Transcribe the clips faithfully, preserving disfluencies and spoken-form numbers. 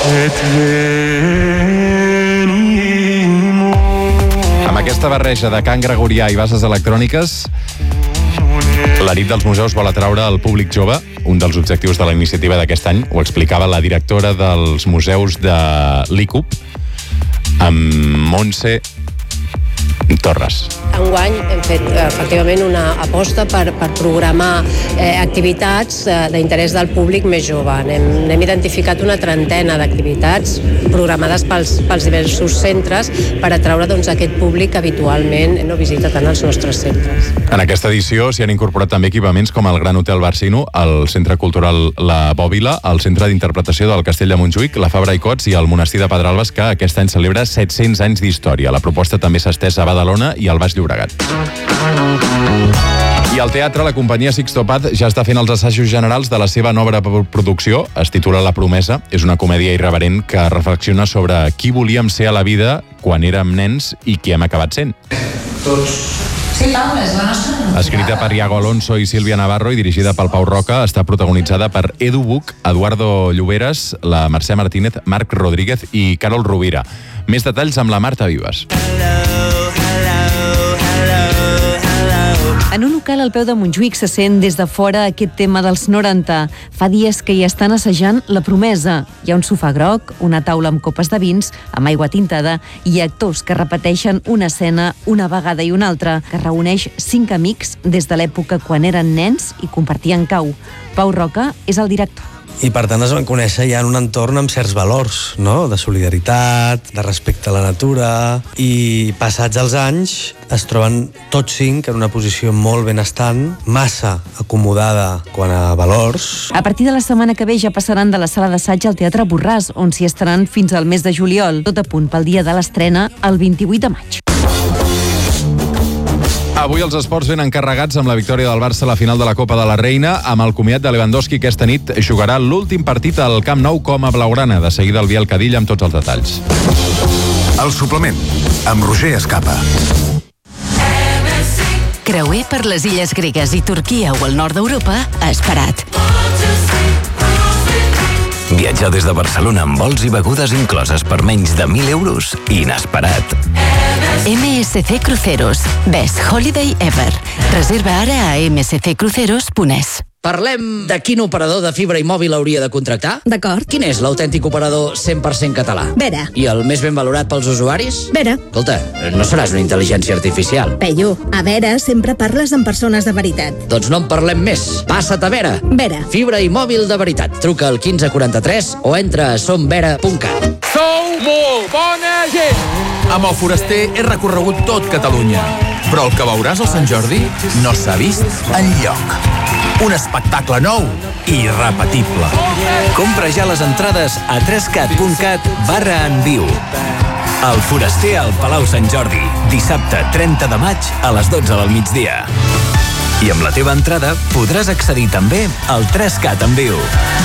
Amb aquesta barreja de cant gregorià i bases electròniques, la nit dels museus vol atraure el públic jove, un dels objectius de la iniciativa d'aquest any, ho explicava la directora dels museus de l'I C U P, amb Montse Torres. Enguany hem fet efectivament una aposta per, per programar eh, activitats eh, d'interès del públic més jove. Hem, hem identificat una trentena d'activitats programades pels, pels diversos centres per atraure doncs, aquest públic que habitualment no visita tant els nostres centres. En aquesta edició s'hi han incorporat també equipaments com el Gran Hotel Barsino, el Centre Cultural La Bòbila, el Centre d'Interpretació del Castell de Montjuïc, la Fabra i Cots i el Monestir de Pedralbes, que aquest any celebra set-cents anys d'història. La proposta també s'ha estès a Badalona i al Baix Llobregat. I al teatre, la companyia Sixto Paz ja està fent els assajos generals de la seva nova producció. Es titula La promesa. És una comèdia irreverent que reflexiona sobre qui volíem ser a la vida quan érem nens i qui hem acabat sent. Tots. Sí, Pau, és la nostra... Escrita per Iago Alonso i Sílvia Navarro i dirigida pel Pau Roca, està protagonitzada per Edu Buch, Eduardo Lloberes, la Mercè Martínez, Marc Rodríguez i Carol Rovira. Més detalls amb la Marta Vives. En un local al peu de Montjuïc se sent des de fora aquest tema dels noranta. Fa dies que hi estan assajant La promesa. Hi ha un sofà groc, una taula amb copes de vins, amb aigua tintada, i actors que repeteixen una escena una vegada i una altra, que reuneix cinc amics des de l'època quan eren nens i compartien cau. Pau Roca és el director. I per tant es van conèixer ja en un entorn amb certs valors, no? De solidaritat, de respecte a la natura, i passats els anys es troben tots cinc en una posició molt benestant, massa acomodada quant a valors. A partir de la setmana que ve ja passaran de la sala d'assaig al Teatre Borràs, on s'hi estaran fins al mes de juliol, tot a punt pel dia de l'estrena, el vint-i-vuit de maig. Avui els esports ben encarregats amb la victòria del Barça a la final de la Copa de la Reina, amb el comiat de Lewandowski que aquesta nit jugarà l'últim partit al Camp Nou com a blaugrana. De seguida el Biel Cadilla amb tots els detalls. El suplement, amb Roger Escapa. Creuer per les illes gregues i Turquia o el nord d'Europa, esperat. Viatjar des de Barcelona amb vols i begudes incloses per menys de mil euros, inesperat. M S C Cruceros. Best Holiday Ever. Reserva ara a m s c cruceros punt e s. Parlem de quin operador de fibra i mòbil hauria de contractar? D'acord. Quin és l'autèntic operador cent per cent català? Vera. I el més ben valorat pels usuaris? Vera. Escolta, no seràs una intel·ligència artificial. Peyu, a Vera sempre parles amb persones de veritat. Doncs no en parlem més. Passa't a Vera. Vera. Fibra i mòbil de veritat. Truca al quinze quaranta-tres o entra a som vera punt cat. Sou molt bona gent! Amb el Foraster he recorregut tot Catalunya, però el que veuràs al Sant Jordi no s'ha vist enlloc. Un espectacle nou i irrepetible. Compra ja les entrades a trescat punt cat barra en viu. El Foraster al Palau Sant Jordi, dissabte trenta de maig a les dotze del migdia. I amb la teva entrada podràs accedir també al trescat en viu.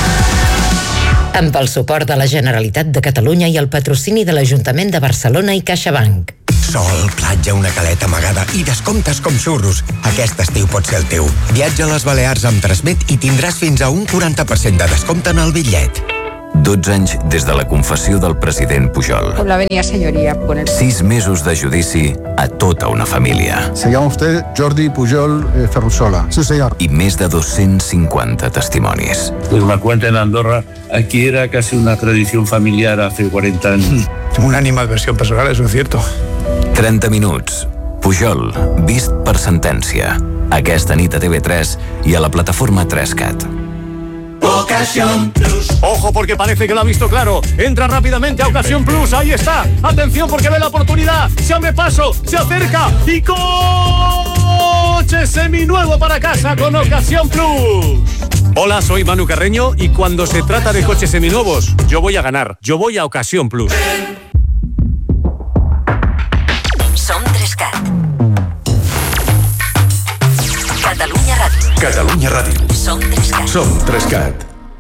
Amb el suport de la Generalitat de Catalunya i el patrocini de l'Ajuntament de Barcelona i CaixaBank. Sol, platja, una caleta amagada i descomptes com xurros. Aquest estiu pot ser el teu. Viatja a les Balears amb Transmet i tindràs fins a un quaranta per cent de descompte en el bitllet. dotze anys des de la confessió del president Pujol. Con la venia señoría. Con el... Sis mesos de judici a tota una família. Se llama usted Jordi Pujol eh, Ferrusola. Sí, señor. I més de dos-cents cinquanta testimonis. Pues me cuenta en Andorra, aquí era casi una tradición familiar hace cuarenta años. Una animadversión personal, eso es cierto. trenta minuts. Pujol, vist per sentència. Aquesta nit a T V tres i a la plataforma trescat. Ocasión Plus. Ojo porque parece que lo ha visto claro. Entra rápidamente a Ocasión Plus. Ahí está. Atención porque ve la oportunidad. Se abre paso. Se acerca. Y coche seminuevo para casa con Ocasión Plus. Hola, soy Manu Carreño y cuando se trata de coches seminuevos, yo voy a ganar. Yo voy a Ocasión Plus. Som trescat. Catalunya Ràdio. Catalunya Ràdio. Som trescat. Som trescat.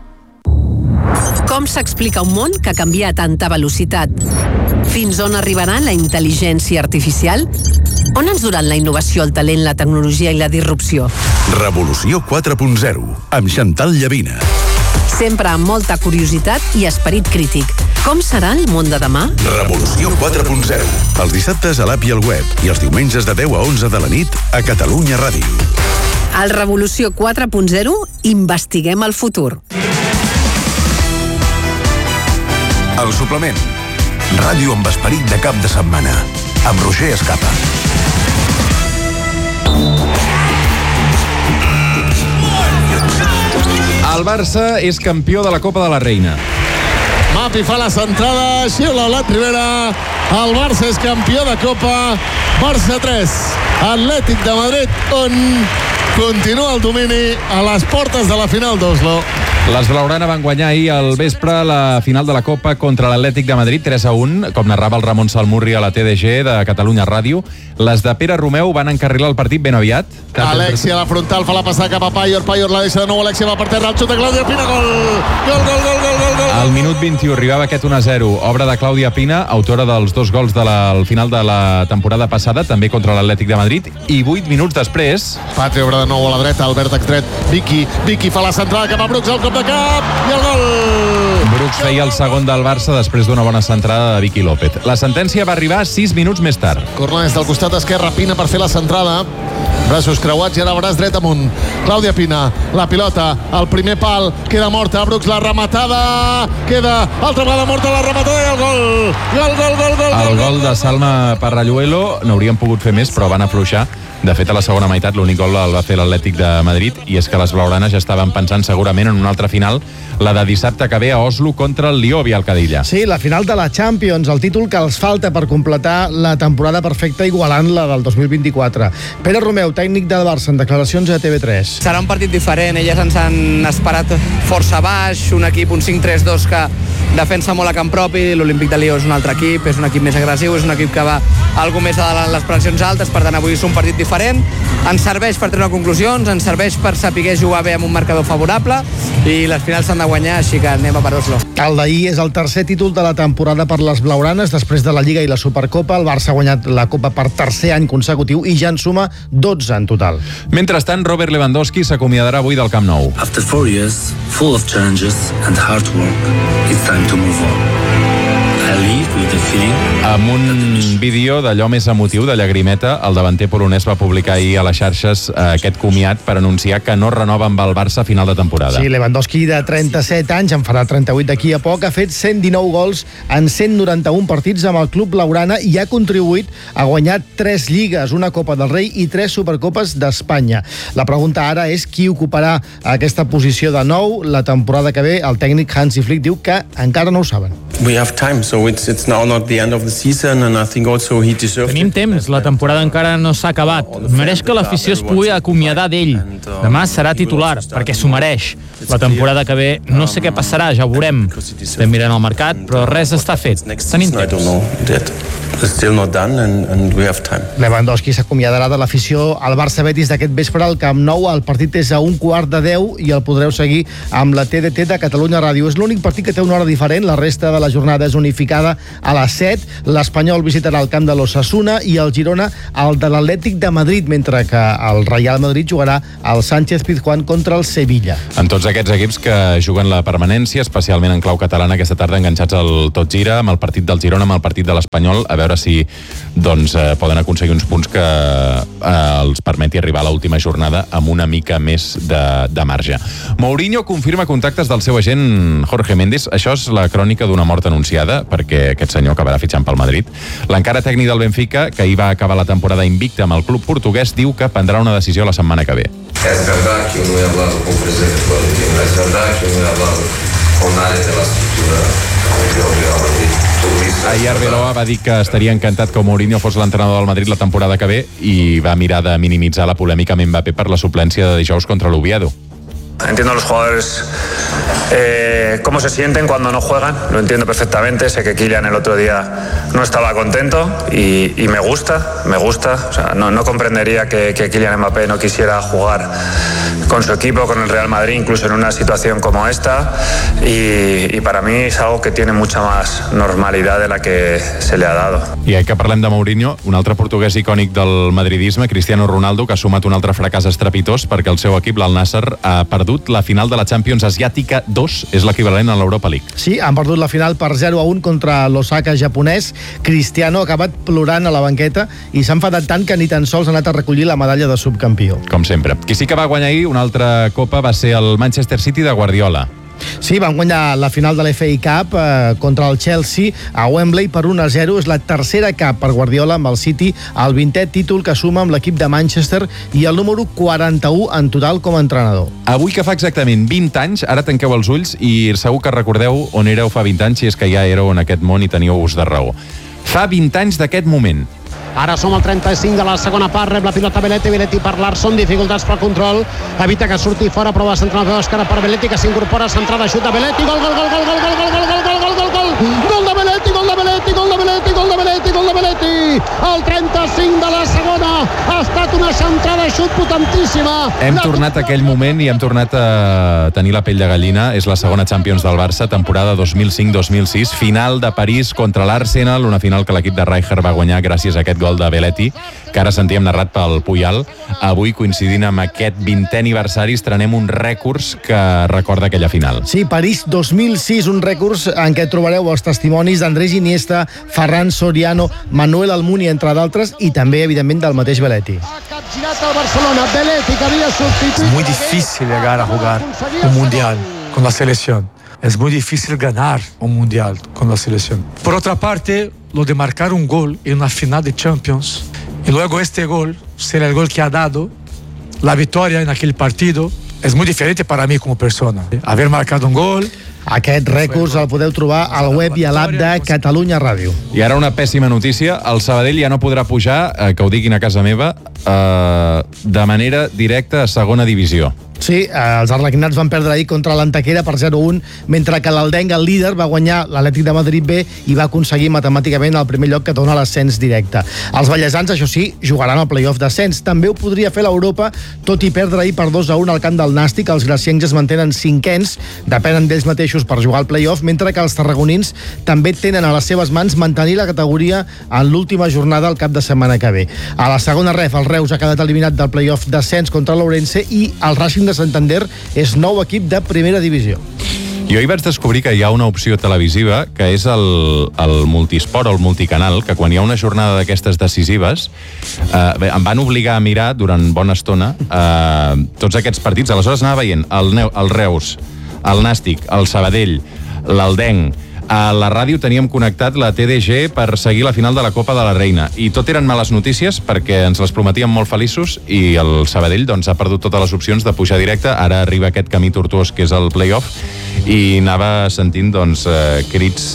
Com s'explica un món que canvia a tanta velocitat? Fins on arribarà la intel·ligència artificial? On ens duran la innovació, el talent, la tecnologia i la disrupció? Revolució quatre punt zero, amb Chantal Llavina. sempre amb molta curiositat i esperit crític. Com serà el món de demà? Revolució quatre punt zero. Els dissabtes a l'app i al web i els diumenges de deu a onze de la nit a Catalunya Ràdio. Al Revolució quatre punt zero investiguem el futur. El suplement. Ràdio amb esperit de cap de setmana. Amb Roger Escapa. El Barça és campió de la Copa de la Reina. Mapi fa la centrada, xiula Olat Rivera. El Barça és campió de Copa. Barça tres, Atlètic de Madrid un. Continua el domini a les portes de la final d'Oslo. Les Blaugrana van guanyar ahir al vespre la final de la Copa contra l'Atlètic de Madrid tres a un, com narrava el Ramon Salmurri a la T D G de Catalunya Ràdio. Les de Pere Romeu van encarrilar el partit ben aviat. Alexia a la frontal, fa la passada cap a Payor, Payor la deixa de nou, Alexia va per terra, el xut de Clàudia Pina, gol! Gol, gol, gol, gol, gol, gol! Al minut vint-i-u arribava aquest un a zero, obra de Clàudia Pina, autora dels dos gols de la, al final de la temporada passada, també contra l'Atlètic de Madrid, i vuit minuts després... Patri obre de nou a la dreta, Albert extret, Vicky, Vicky fa la centrada cap a Brooks, el cop de cap, i el gol! Brooks feia el segon del Barça després d'una bona centrada de Vicky López. La sentència va arribar sis minuts més tard. Corna des del costat esquerre, Pina per fer la centrada. Braços creuats i ara braç dret amunt. Clàudia Pina, la pilota, el primer pal, queda morta, Brooks la rematada, queda altra vegada morta la rematada i el gol! Gol, gol, gol, gol! El gol de Salma Parralluelo n'hauríem pogut fer més, però van afluixar. De fet, a la segona meitat l'únic gol el va fer l'Atlètic de Madrid, i és que les blaugranes ja estaven pensant segurament en una altra final, la de dissabte que ve a Oslo contra el Lió Vialcadilla. Sí, la final de la Champions, el títol que els falta per completar la temporada perfecta igualant la del dos mil vint-i-quatre. Pere Romeu, tècnic del Barça, en declaracions a T V tres. Serà un partit diferent, elles ens han esperat força baix, un equip, un cinc tres dos que defensa molt a camp propi, l'Olímpic de Lió és un altre equip, és un equip més agressiu, és un equip que va algo més a les pressions altes, per tant avui és un partit diferent, ens serveix per treure conclusions, ens serveix per saber jugar bé amb un marcador favorable i les finals s'han de guanyar, així que anem a per Oslo. El d'ahir és el tercer títol de la temporada per les blaugranes, després de la Lliga i la Supercopa. El Barça ha guanyat la Copa per tercer any consecutiu i ja en suma dotze en total. Mentrestant, Robert Lewandowski s'acomiadarà avui del Camp Nou. After four years, full of challenges and hard work, it's time to move on. Amb un vídeo d'allò més emotiu, de llagrimeta, el davanter polonès va publicar ahir a les xarxes aquest comiat per anunciar que no renova amb el Barça a final de temporada. Sí, Lewandowski, de trenta-set anys, en farà trenta-vuit d'aquí a poc, ha fet cent dinou gols en cent noranta-un partits amb el club blaugrana i ha contribuït a guanyar tres lligues, una Copa del Rei i tres Supercopes d'Espanya. La pregunta ara és qui ocuparà aquesta posició de nou la temporada que ve. El tècnic Hansi Flick diu que encara no ho saben. We have time, so it's, it's now not the end of the season, and I think also he deserves. Tenim temps, la temporada encara no s'ha acabat. Mereix que l'afició es pugui acomiadar d'ell. Demà serà titular, perquè s'ho mereix. La temporada que ve no sé què passarà, ja ho veurem. Estem mirant el mercat, però res està fet. Tenim temps. It's still not done and, and we have time. Lewandowski s'acomiadarà de l'afició al Barça Betis d'aquest vespre al Camp Nou. El partit és a un quart de deu i el podreu seguir amb la T D T de Catalunya Ràdio. És l'únic partit que té una hora diferent, la resta de la jornada és unificada a les set. L'Espanyol visitarà el camp de l'Osasuna i el Girona el de l'Atlètic de Madrid, mentre que el Real Madrid jugarà al Sánchez Pizjuán contra el Sevilla. En tots aquests equips que juguen la permanència, especialment en clau catalana, aquesta tarda enganxats al Tot Gira, amb el partit del Girona, amb el partit de l'Espanyol, a veure si doncs, eh, poden aconseguir uns punts que eh, els permeti arribar a l'última jornada amb una mica més de, de marge. Mourinho confirma contactes del seu agent Jorge Méndez. Això és la crònica d'una mort anunciada, perquè aquest senyor acabarà fitxant pel Madrid. L'encara tècnic del Benfica, que ahir va acabar la temporada invicta amb el club portuguès, diu que prendrà una decisió la setmana que ve. Es verdad que no he hablado con el presidente Florentino, es verdad que no he hablado con nadie de la estructura de Madrid. Ahir Arbeloa va dir que estaria encantat que Mourinho fos l'entrenador del Madrid la temporada que ve i va mirar de minimitzar la polèmica amb Mbappé per la suplència de dijous contra l'Oviedo. Entiendo a los jugadores eh, eh, cómo se sienten cuando no juegan. Lo entiendo perfectamente. Sé que Kylian el otro día no estaba contento y, y me gusta, me gusta. O sea, no, no comprendería que, que Kylian Mbappé no quisiera jugar con su equipo, con el Real Madrid, incluso en una situación como esta. Y, y para mí es algo que tiene mucha más normalidad de la que se le ha dado. I ja que parlem de Mourinho, un altre portuguès icònic del madridisme, Cristiano Ronaldo, que ha sumat un altre fracàs estrepitós perquè el seu equip, l'Al Nassr, ha perdut la final de la Champions Asiàtica dos, és l'equivalent a l'Europa League. Sí, han perdut la final per zero a un contra l'Osaka japonès. Cristiano ha acabat plorant a la banqueta i s'ha enfadat tant que ni tan sols ha anat a recollir la medalla de subcampió. Com sempre. Qui sí que va guanyar ahir una altra copa va ser el Manchester City de Guardiola. Sí, van guanyar la final de l'F A Cup eh, contra el Chelsea a Wembley per un a zero. És la tercera Cup per Guardiola amb el City, el vintè títol que suma amb l'equip de Manchester i el número quaranta-u en total com a entrenador. Avui que fa exactament vint anys, ara tanqueu els ulls i segur que recordeu on éreu fa vint anys, si és que ja éreu en aquest món i teníeu ús de raó. Fa vint anys d'aquest moment. Ara som al trenta-cinc de la segona part, rep la pilota Belletti, Belletti per Larsson, dificultats pel control, evita que surti fora, prova de centrar d'esquerra per Belletti, que s'incorpora, centrada, xuta Belletti, gol, gol, gol, gol, gol, gol, gol, gol, gol, gol, gol, gol, gol, gol de Belletti, gol de Belletti, gol de Belletti, gol de Belletti, gol de Belletti, el trenta-cinc de la segona, ha estat una centrada, xut potentíssima. Hem tornat a aquell moment i hem tornat a tenir la pell de gallina. És la segona Champions del Barça, temporada dos mil cinc dos mil sis, final de París contra l'Arsenal, una final que l'equip de Rijkaard va guanyar gràcies a aquest gol de Belletti, que ara sentíem narrat pel Puyal. Avui, coincidint amb aquest vintè aniversari, estrenem un rècords que recorda aquella final. Sí, París dos mil sis, un rècords en què trobareu els testimonis d'Andrés Iniesta, Ferran Soriano, Manuel Almunia, entre d'altres, i també, evidentment, del mateix Belletti. Es muy difícil llegar a jugar un mundial con la selección. Es muy difícil ganar un mundial con la selección. Por otra parte, lo de marcar un gol en una final de Champions y luego este gol será el gol que ha dado la victoria en aquel partido es muy diferente para mí como persona. Haber marcado un gol... Aquest rècords el podeu trobar al web i a l'app de Catalunya Ràdio. I ara una pèssima notícia. El Sabadell ja no podrà pujar, eh, que ho diguin a casa meva, eh, de manera directa a segona divisió. Sí, els arlequinats van perdre ahir contra l'Antequera per zero a un, mentre que l'Aldenc, el líder, va guanyar l'Atlètic de Madrid B i va aconseguir matemàticament el primer lloc que dona l'ascens directe. Els ballesans, això sí, jugaran al play-off d'ascens. També ho podria fer l'Europa, tot i perdre ahir per dos a un al camp del Nàstic. Els graciencs es mantenen cinquens, depenen d'ells mateixos per jugar al play-off, mentre que els tarragonins també tenen a les seves mans mantenir la categoria en l'última jornada el cap de setmana que ve. A la segona ref, el Reus ha quedat eliminat del play-off d'ascens contra l'Ourense i el Racing de Santander és nou equip de primera divisió. Jo hi vaig descobrir que hi ha una opció televisiva que és el, el multisport o el multicanal, que quan hi ha una jornada d'aquestes decisives eh, bé, em van obligar a mirar durant bona estona eh, tots aquests partits. Aleshores anava veient el, Neu, el Reus, el Nàstic, el Sabadell, l'Aldenc. A la ràdio teníem connectat la T D G per seguir la final de la Copa de la Reina i tot eren males notícies perquè ens les prometíem molt feliços i el Sabadell doncs, ha perdut totes les opcions de pujar directe. Ara arriba aquest camí tortuós que és el play-off i anava sentint doncs, eh, crits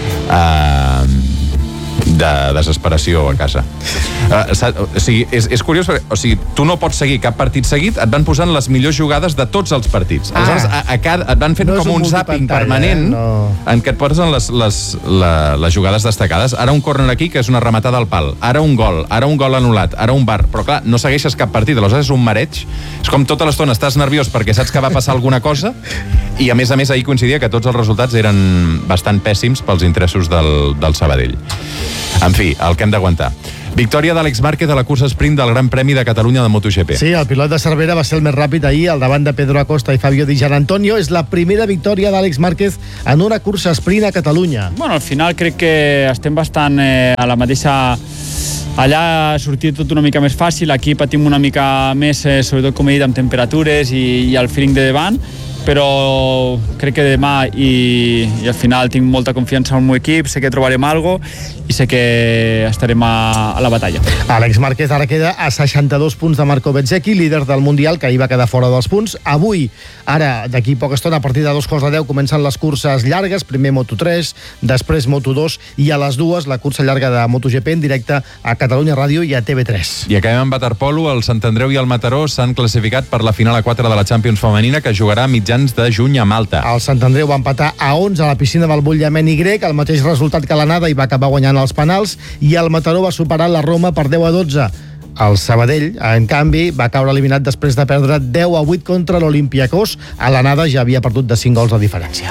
eh, de desesperació a casa. Uh, o sigui, és, és curiós perquè o sigui, tu no pots seguir cap partit seguit, et van posant les millors jugades de tots els partits. Ah. Aleshores, a, a cada, et van fent no com un, un zapping permanent eh? no. en què et posen les, les, la, les jugades destacades. Ara un córner aquí, que és una rematada al pal. Ara un gol, ara un gol anul·lat, ara un bar. Però clar, no segueixes cap partit, aleshores és un mareig. És com tota l'estona estàs nerviós perquè saps que va passar alguna cosa i a més a més ahir coincidia que tots els resultats eren bastant pèssims pels interessos del, del Sabadell. En fi, el que hem d'aguantar. Victòria d'Àlex Márquez a la cursa sprint del Gran Premi de Catalunya de MotoGP. Sí, el pilot de Cervera va ser el més ràpid ahir al davant de Pedro Acosta i Fabio Di Gianantonio. És la primera victòria d'Àlex Márquez en una cursa sprint a Catalunya. Bueno, al final crec que estem bastant eh, a la mateixa... Allà ha sortit tot una mica més fàcil, aquí patim una mica més, eh, sobretot com he dit, amb temperatures i, i el feeling de davant, però crec que demà i, i al final tinc molta confiança en el meu equip, sé que trobarem alguna cosa i sé que estarem a, a la batalla. Àlex Márquez ara queda a seixanta-dos punts de Marco Bezzecchi, líder del Mundial, que ahir va quedar fora dels punts. Avui, ara, d'aquí poca estona, a partir de dos quarts de deu, comencen les curses llargues, primer Moto tres, després Moto dos, i a les dues la cursa llarga de MotoGP en directe a Catalunya Ràdio i a T V tres. I acabem amb waterpolo. El Sant Andreu i el Mataró s'han classificat per la final a quatre de la Champions femenina, que jugarà a mitjans mitjans de juny a Malta. El Sant Andreu va empatar a onze a la piscina del Butllement Y, el mateix resultat que l'anada, i va acabar guanyant els penals, i el Mataró va superar la Roma per deu a dotze. El Sabadell, en canvi, va caure eliminat després de perdre deu a vuit contra l'Olympiacos. A l'anada ja havia perdut de cinc gols de diferència.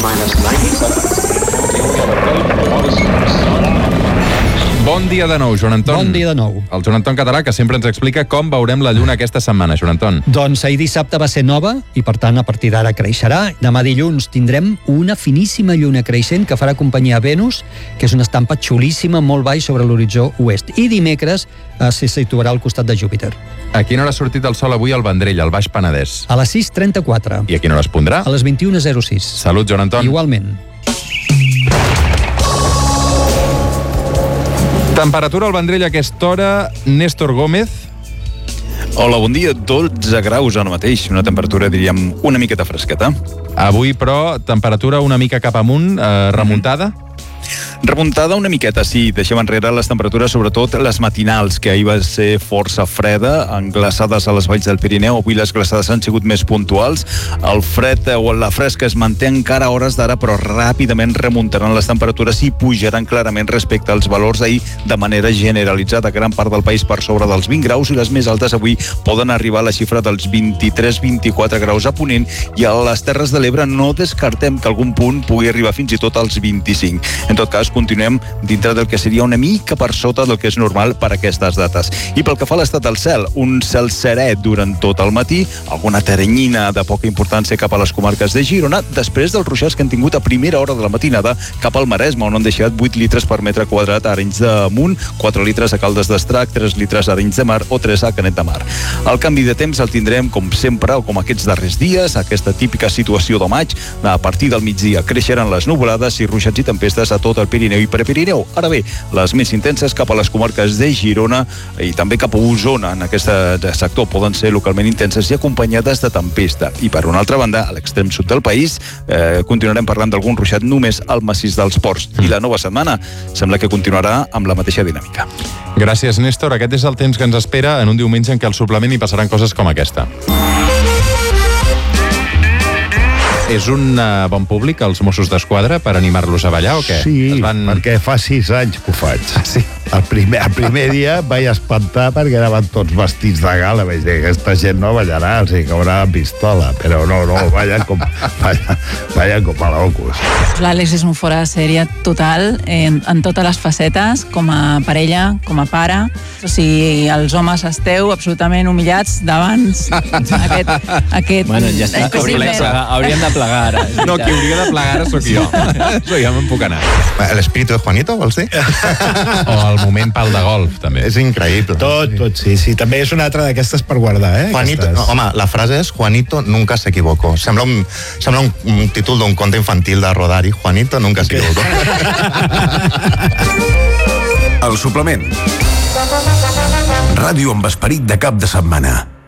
Bon dia de nou, Joan Anton. Bon dia de nou. El Joan Anton Català, que sempre ens explica com veurem la lluna aquesta setmana, Joan Anton. Doncs ahir dissabte va ser nova i, per tant, a partir d'ara creixerà. Demà dilluns tindrem una finíssima lluna creixent que farà companyia a Venus, que és una estampa xulíssima molt baix sobre l'horitzó oest. I dimecres eh, se situarà al costat de Júpiter. A quina hora ha sortit el sol avui al Vendrell, al Baix Penedès? A les sis trenta-quatre. I a quina hora es pondrà? A les vint-i-una zero sis. Salut, Joan Anton. Igualment. Temperatura al Vendrell a aquesta hora, Néstor Gómez. Hola, bon dia. dotze graus ara mateix, una temperatura, diríem, una miqueta fresqueta. Avui, però, temperatura una mica cap amunt, eh, remuntada? Mm-hmm. Remuntada una miqueta, sí. Deixem enrere les temperatures, sobretot les matinals, que ahir va ser força freda, amb glaçades a les valls del Pirineu. Avui les glaçades han sigut més puntuals. El fred o la fresca es manté encara a hores d'ara, però ràpidament remuntaran les temperatures i pujaran clarament respecte als valors d'ahir de manera generalitzada. Gran part del país per sobre dels vint graus, i les més altes avui poden arribar a la xifra dels vint-i-tres vint-i-quatre graus a Ponent, i a les Terres de l'Ebre no descartem que algun punt pugui arribar fins i tot als vint-i-cinc. En tot cas, continuem dintre del que seria una mica per sota del que és normal per aquestes dates. I pel que fa a l'estat del cel, un cel serè durant tot el matí, alguna teranyina de poca importància cap a les comarques de Girona, després dels ruixats que han tingut a primera hora de la matinada cap al Maresme, on han deixat vuit litres per metre quadrat a Arenys de Munt, quatre litres a Caldes d'Estrac, tres litres a Arenys de Mar o tres a Canet de Mar. El canvi de temps el tindrem, com sempre, o com aquests darrers dies, aquesta típica situació de maig. A partir del migdia creixeran les nuvolades i ruixats i tempestes a tot el Pirineu i Prepirineu. Ara bé, les més intenses cap a les comarques de Girona i també cap a Osona, en aquest sector, poden ser localment intenses i acompanyades de tempesta. I per una altra banda, a l'extrem sud del país, eh, continuarem parlant d'algun ruixat només al massís dels Ports. I la nova setmana sembla que continuarà amb la mateixa dinàmica. Gràcies, Néstor. Aquest és el temps que ens espera en un diumenge en què al suplement hi passaran coses com aquesta. És un uh, bon públic, els Mossos d'Esquadra, per animar-los a ballar o què? Sí, van... perquè fa sis anys que ho faig. Ah, sí? El primer, el primer dia vaig espantar perquè anaven tots vestits de gala. Vaig dir, aquesta gent no ballarà, els hi caurà la pistola. Però no, no, ballen com, ballen, ballen com a locos. L'Àlex és un fora de sèrie total, en, en totes les facetes, com a parella, com a pare. O sigui, els homes esteu absolutament humillats davant aquest... aquest bueno, ja està, hauríem de plegar, hauríem de plegar ara. No, qui hauria de plegar ara sóc jo. Això ja me'n puc anar. L'espíritu de Juanito, vols dir? O el moment pal de golf, també. És increïble. Tot, tot, sí, sí. També és una altra d'aquestes per guardar, eh? Juanito, no, home, la frase és Juanito nunca se equivoco. Sembla un, sembla un, un títol d'un conte infantil de Rodari. Juanito nunca se equivoco. El suplement. Ràdio amb esperit de cap de setmana.